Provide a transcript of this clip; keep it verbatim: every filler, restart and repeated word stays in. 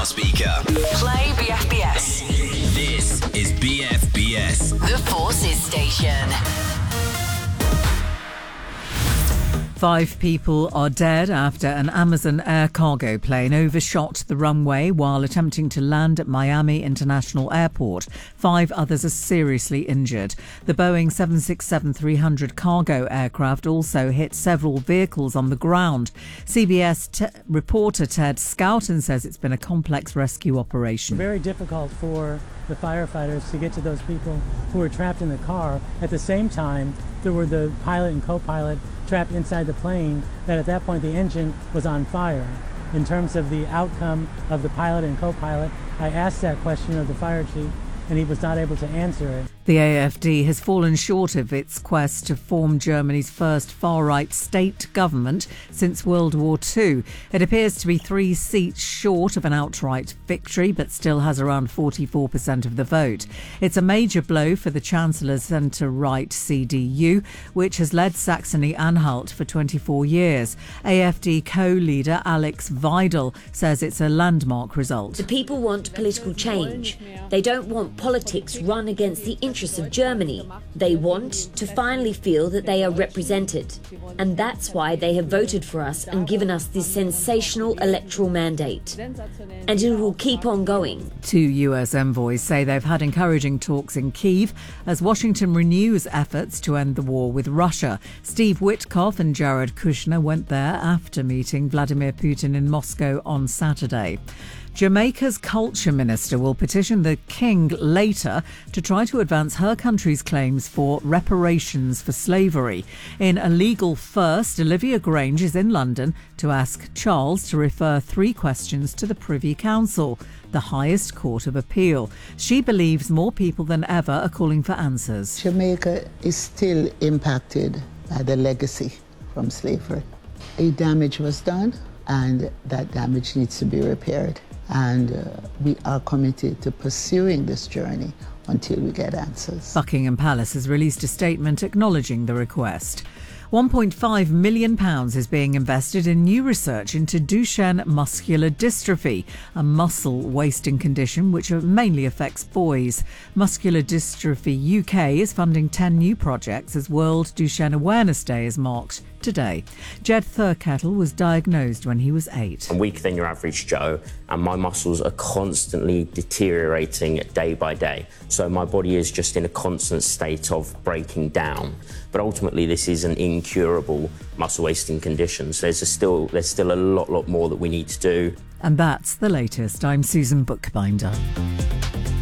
smart speaker. Play B F B S. This is B F B S. The Forces Station. Five people are dead after an Amazon air cargo plane overshot the runway while attempting to land at Miami International Airport. Five others are seriously injured. The Boeing seven sixty-seven three hundred cargo aircraft also hit several vehicles on the ground. C B S t- reporter Ted Scouten says it's been a complex rescue operation. Very difficult for the firefighters to get to those people who were trapped in the car. At the same time, there were the pilot and co-pilot trapped inside the plane, that at that point the engine was on fire. In terms of the outcome of the pilot and co-pilot, I asked that question of the fire chief, and he was not able to answer it. The A F D has fallen short of its quest to form Germany's first far-right state government since World War Two. It appears to be three seats short of an outright victory, but still has around forty-four percent of the vote. It's a major blow for the Chancellor's centre-right C D U, which has led Saxony-Anhalt for twenty-four years. A F D co-leader Alex Weidel says it's a landmark result. The people want political change. They don't want politics run against the interests of Germany. They want to finally feel that they are represented. And that's why they have voted for us and given us this sensational electoral mandate. And it will keep on going. Two U S envoys say they've had encouraging talks in Kyiv as Washington renews efforts to end the war with Russia. Steve Witkoff and Jared Kushner went there after meeting Vladimir Putin in Moscow on Saturday. Jamaica's culture minister will petition the king later to try to advance her country's claims for reparations for slavery. In a legal first, Olivia Grange is in London to ask Charles to refer three questions to the Privy Council, the highest court of appeal. She believes more people than ever are calling for answers. Jamaica is still impacted by the legacy from slavery. A damage was done, and that damage needs to be repaired. And uh, we are committed to pursuing this journey until we get answers. Buckingham Palace has released a statement acknowledging the request. one point five million pounds is being invested in new research into Duchenne muscular dystrophy, a muscle wasting condition which mainly affects boys. Muscular Dystrophy U K is funding ten new projects as World Duchenne Awareness Day is marked today. Jed Thurkettle was diagnosed when he was eight. I'm weaker than your average Joe, and my muscles are constantly deteriorating day by day. So my body is just in a constant state of breaking down. But ultimately, this is an incurable muscle wasting condition. So there's a still there's still a lot, lot more that we need to do. And that's the latest. I'm Susan Bookbinder.